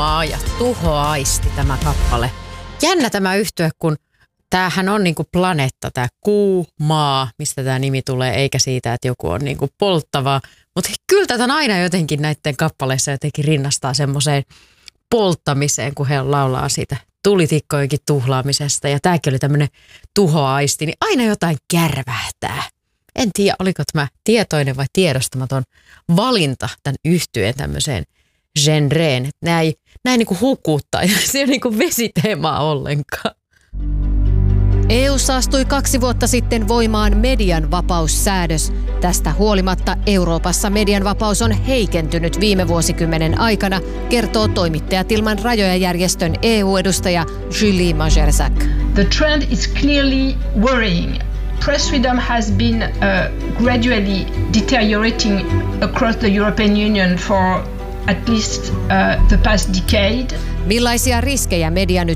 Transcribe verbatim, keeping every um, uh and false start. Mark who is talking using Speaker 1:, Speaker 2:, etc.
Speaker 1: Kuumaa ja tuhoaisti tämä kappale. Jännä tämä yhtye, kun tämähän on niinku planeetta, tämä Kuumaa, mistä tämä nimi tulee, eikä siitä, että joku on niinku polttavaa. Mutta kyllä tätä aina jotenkin näiden kappaleissa jotenkin rinnastaa semmoiseen polttamiseen, kun he laulaa siitä tulitikkojenkin tuhlaamisesta. Ja tämäkin oli tämmöinen tuhoaisti, niin aina jotain kärvähtää. En tiedä, oliko tämä tietoinen vai tiedostamaton valinta tämän yhtyeen tämmöiseen genreen. Nämä ei, nämä ei niin kuin hukuttaa ja se ei ole niin kuin vesiteemaa ollenkaan.
Speaker 2: E U:ssa astui kaksi vuotta sitten voimaan median vapaussäädös. Tästä huolimatta Euroopassa median vapaus on heikentynyt viime vuosikymmenen aikana, kertoo Toimittajat ilman rajoja -järjestön E U-edustaja Julie Majerczak.
Speaker 3: The trend is clearly worrying. Press freedom has been uh, gradually deteriorating across the European Union for at least uh, the past decade.
Speaker 2: Millaisia riskejä media nyt